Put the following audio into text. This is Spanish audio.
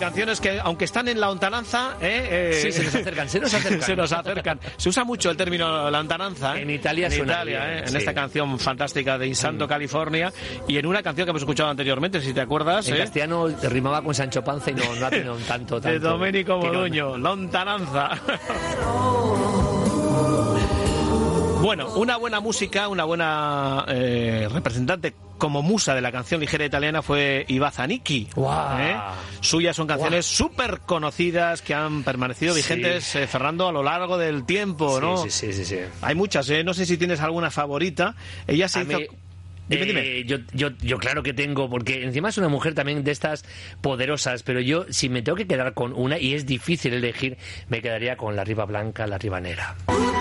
canciones que, aunque están en la lontananza, sí, se nos acercan. Se usa mucho el término lontananza. En Italia suena bien, en esta canción fantástica de Insando California, y en una canción que hemos escuchado anteriormente, si te acuerdas. En castellano rimaba con Sancho Panza y no ha tenido tanto. De Domenico Modugno, lontananza. Bueno, una buena música, una buena representante como musa de la canción ligera italiana fue Iva Zanicchi. Wow. Suyas son canciones súper conocidas que han permanecido vigentes, Fernando, a lo largo del tiempo, ¿no? Sí. Hay muchas, no sé si tienes alguna favorita. Ella se hizo... Dime. Yo claro que tengo, porque encima es una mujer también de estas poderosas, pero yo, si me tengo que quedar con una, y es difícil elegir, me quedaría con La Riva Blanca, La Riva Negra.